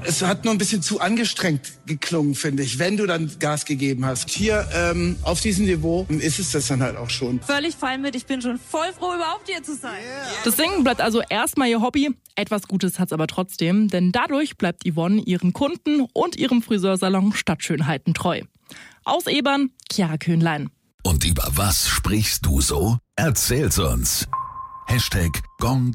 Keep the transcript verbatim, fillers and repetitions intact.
Es hat nur ein bisschen zu angestrengt geklungen, finde ich, wenn du dann Gas gegeben hast. Hier ähm, auf diesem Niveau ist es das dann halt auch schon. Völlig fein mit, ich bin schon voll froh, überhaupt hier zu sein. Yeah. Das Singen bleibt also erstmal ihr Hobby. Etwas Gutes hat's aber trotzdem, denn dadurch bleibt Yvonne ihren Kunden und ihrem Friseursalon Stadtschönheiten treu. Aus Ebern, Chiara Köhnlein. Und über was sprichst du so? Erzähl's uns. Hashtag Gong